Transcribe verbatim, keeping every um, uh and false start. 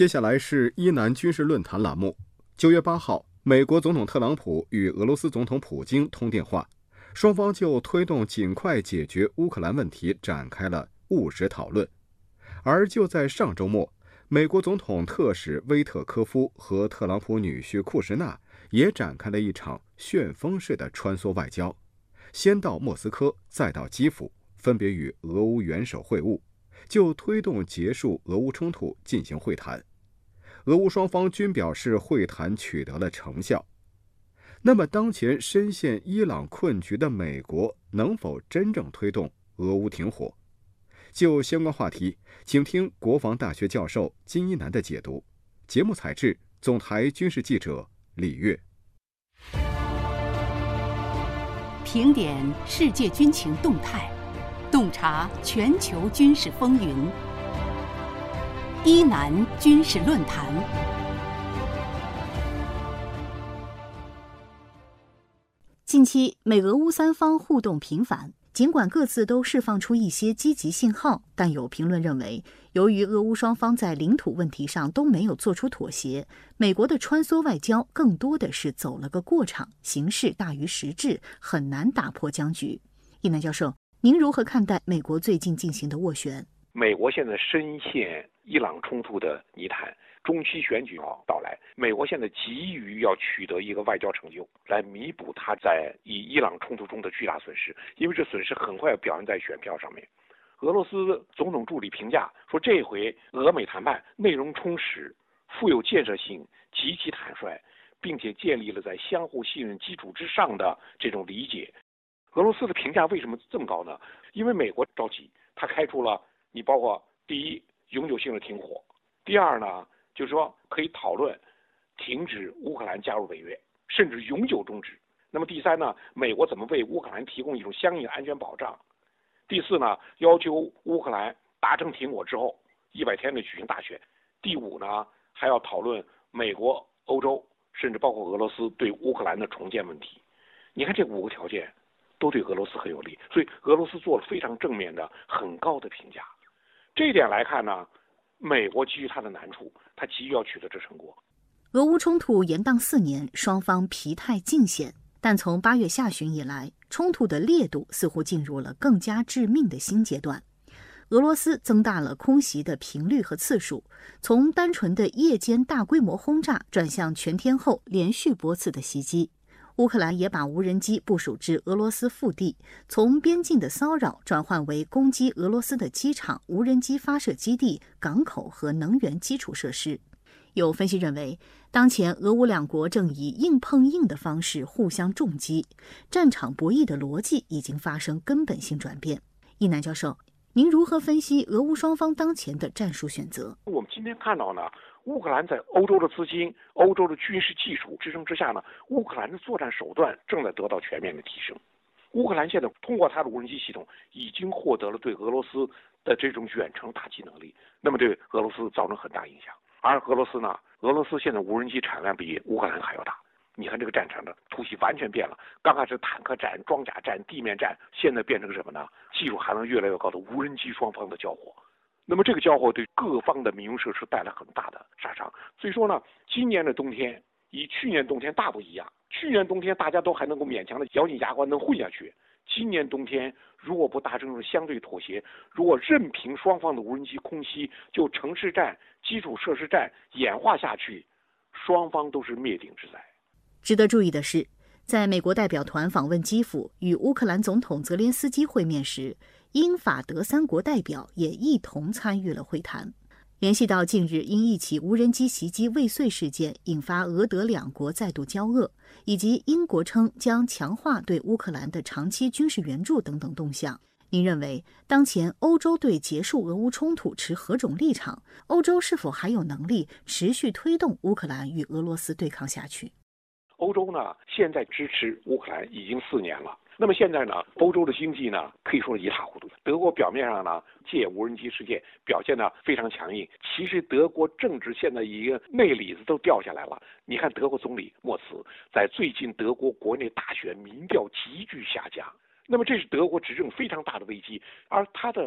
接下来是伊南军事论坛栏目。九月八号，美国总统特朗普与俄罗斯总统普京通电话，双方就推动尽快解决乌克兰问题展开了务实讨论。而就在上周末，美国总统特使威特科夫和特朗普女婿库什纳也展开了一场旋风式的穿梭外交，先到莫斯科，再到基辅，分别与俄乌元首会晤，就推动结束俄乌冲突进行会谈。俄乌双方均表示会谈取得了成效。那么当前深陷伊朗困局的美国能否真正推动俄乌停火？就相关话题，请听国防大学教授金一南的解读。节目采制总台军事记者李月。 评点世界军情动态，洞察全球军事风云。伊南军事论坛。近期，美俄乌三方互动频繁，尽管各自都释放出一些积极信号，但有评论认为，由于俄乌双方在领土问题上都没有做出妥协，美国的穿梭外交更多的是走了个过场，形式大于实质，很难打破僵局。伊南教授，您如何看待美国最近进行的斡旋？ 美国现在深陷伊朗冲突的泥潭，中期选举要到来，美国现在急于要取得一个外交成就，来弥补它在以伊朗冲突中的巨大损失，因为这损失很快要表现在选票上面。俄罗斯总统助理评价说，这回俄美谈判内容充实、富有建设性、极其坦率，并且建立了在相互信任基础之上的这种理解。俄罗斯的评价为什么这么高呢？因为美国着急，他开出了你包括第一，永久性的停火；第二呢，就是说可以讨论停止乌克兰加入北约，甚至永久终止。那么第三呢，美国怎么为乌克兰提供一种相应的安全保障？第四呢，要求乌克兰达成停火之后一百天内举行大选。第五呢，还要讨论美国、欧洲，甚至包括俄罗斯对乌克兰的重建问题。你看这五个条件都对俄罗斯很有利，所以俄罗斯做了非常正面的、很高的评价。这一点来看呢，美国基于它的难处，它急于要取得这成果。 俄乌冲突延宕四年，双方疲态尽显，但从八月下旬以来，冲突的烈度似乎进入了更加致命的新阶段。俄罗斯增大了空袭的频率和次数，从单纯的夜间大规模轰炸转向全天候连续波次的袭击。乌克兰也把无人机部署至俄罗斯腹地，从边境的骚扰转换为攻击俄罗斯的机场、无人机发射基地、港口和能源基础设施。有分析认为，当前俄乌两国正以硬碰硬的方式互相重击，战场博弈的逻辑已经发生根本性转变。伊南教授，您如何分析俄乌双方当前的战术选择？ 我们今天看到呢，乌克兰在欧洲的资金、欧洲的军事技术支撑之下呢，乌克兰的作战手段正在得到全面的提升。乌克兰现在通过它的无人机系统，已经获得了对俄罗斯的这种远程打击能力，那么对俄罗斯造成很大影响。而俄罗斯呢，俄罗斯现在无人机产量比乌克兰还要大。你看这个战场的突袭完全变了，刚开始坦克战、装甲战、地面战，现在变成什么呢？技术含量越来越高的无人机双方的交火。那么这个交火对各方的民用设施带来很大的杀伤。所以说呢，今年的冬天与去年冬天大不一样。去年冬天大家都还能够勉强的咬紧牙关能混下去，今年冬天如果不达成相对妥协，如果任凭双方的无人机空袭，就城市战、基础设施战演化下去，双方都是灭顶之灾。 值得注意的是，在美国代表团访问基辅与乌克兰总统泽连斯基会面时，英法德三国代表也一同参与了会谈。联系到近日因一起无人机袭击未遂事件引发俄德两国再度交恶，以及英国称将强化对乌克兰的长期军事援助等等动向，您认为当前欧洲对结束俄乌冲突持何种立场？欧洲是否还有能力持续推动乌克兰与俄罗斯对抗下去？ 欧洲呢，现在支持乌克兰已经四年了。那么现在呢，欧洲的经济呢，可以说是一塌糊涂。德国表面上呢，借无人机事件表现得非常强硬，其实德国政治现在一个内里子都掉下来了。你看德国总理默茨在最近德国国内大选民调急剧下降，那么这是德国执政非常大的危机，而他的